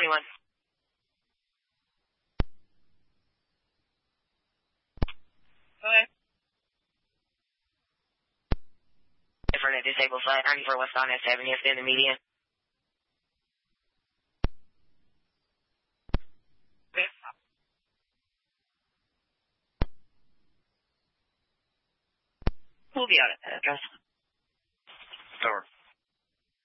21. Okay. For a disabled flight 94 West on S7, yes, in the median. Okay. We'll be out at that address. Over.